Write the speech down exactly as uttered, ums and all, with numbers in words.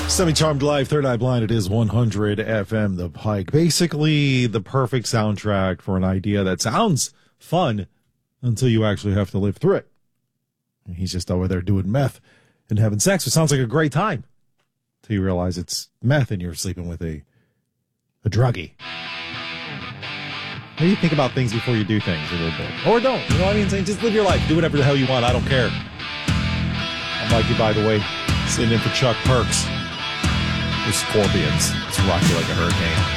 Semi-Charmed Live, Third Eye Blind. It is one hundred F M The Pike. Basically, the perfect soundtrack for an idea that sounds fun until you actually have to live through it. And he's just over there doing meth and having sex. It sounds like a great time until you realize it's meth and you're sleeping with a, a druggie. Maybe think about things before you do things a little bit. Or don't. You know what I mean? Saying just live your life. Do whatever the hell you want. I don't care. I'm Mikey, by the way. Sitting in for Chuck Perks. The Scorpions. It's rocky like a hurricane.